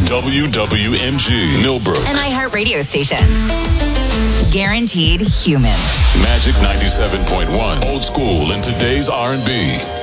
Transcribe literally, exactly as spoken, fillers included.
W W M G, Millbrook. An iHeart radio station. Guaranteed human. Magic ninety-seven point one. Old school in today's R and B.